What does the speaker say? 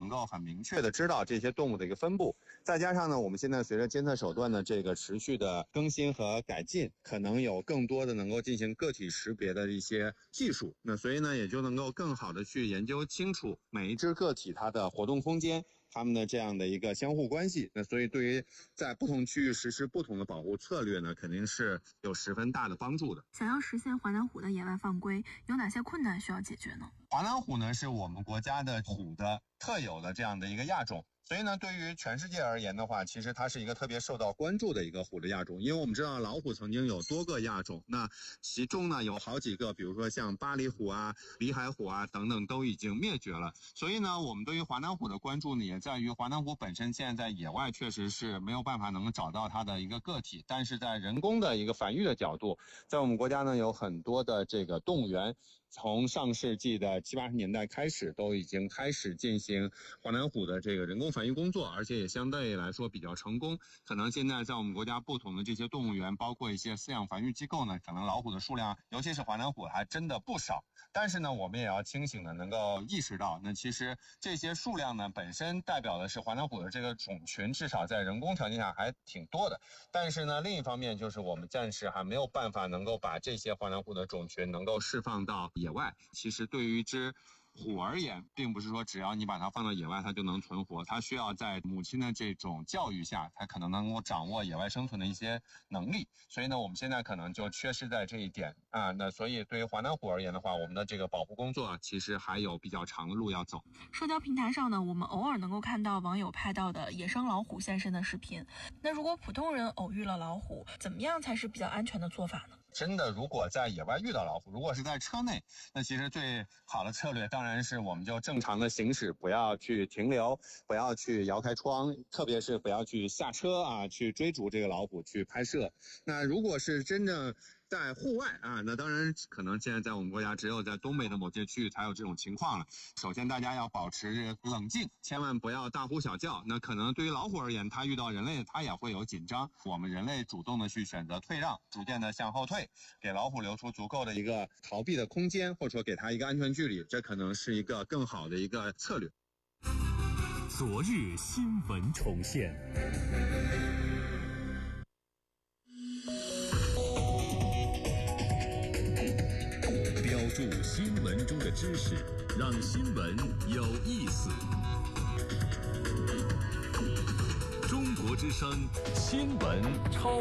够很明确的知道这些动物的一个分布。再加上呢，我们现在随着监测手段的这个持续的更新和改进，可能有更多的能够进行个体识别的一些技术，那所以呢，也就能够更好的去研究清楚每一只个体它的活动空间，它们的这样的一个相互关系。那所以对于在不同区域实施不同的保护策略呢，肯定是有十分大的帮助的。 想要实现华南虎的野外放归，有哪些困难需要解决呢？ 华南虎呢，是我们国家的虎的特有的这样的一个亚种。所以呢，对于全世界而言的话，其实它是一个特别受到关注的一个虎的亚种。因为我们知道老虎曾经有多个亚种，那其中呢有好几个，比如说像巴黎虎啊、里海虎啊等等都已经灭绝了。所以呢，我们对于华南虎的关注呢，也在于华南虎本身现在在野外确实是没有办法能找到它的一个个体，但是在人工的一个繁育的角度，在我们国家呢有很多的这个动物园。从上世纪的70、80年代开始，都已经开始进行华南虎的这个人工繁育工作，而且也相对来说比较成功。可能现在在我们国家不同的这些动物园，包括一些饲养繁育机构呢，可能老虎的数量，尤其是华南虎还真的不少。但是呢，我们也要清醒的能够意识到，那其实这些数量呢，本身代表的是华南虎的这个种群，至少在人工条件下还挺多的。但是呢，另一方面就是我们暂时还没有办法能够把这些华南虎的种群能够释放到野外。其实对于一只虎而言，并不是说只要你把它放到野外它就能存活，它需要在母亲的这种教育下，它可能能够掌握野外生存的一些能力。所以呢，我们现在可能就缺失在这一点啊。那所以对于华南虎而言的话，我们的这个保护工作其实还有比较长的路要走。 社交平台上呢，我们偶尔能够看到网友拍到的野生老虎现身的视频。那如果普通人偶遇了老虎，怎么样才是比较安全的做法呢？ 真的，如果在野外遇到老虎，如果是在车内，那其实最好的策略当然是我们就正常的行驶，不要去停留，不要去摇开窗，特别是不要去下车啊，去追逐这个老虎去拍摄。那如果是真正在户外啊，那当然可能现在在我们国家只有在东北的某些区域才有这种情况了。首先大家要保持冷静，千万不要大呼小叫。那可能对于老虎而言，它遇到人类它也会有紧张，我们人类主动的去选择退让，逐渐的向后退，给老虎留出足够的一个逃避的空间，或者说给它一个安全距离，这可能是一个更好的一个策略。 昨日新闻重现，标注新闻中的知识，让新闻有意思。中国之声新闻超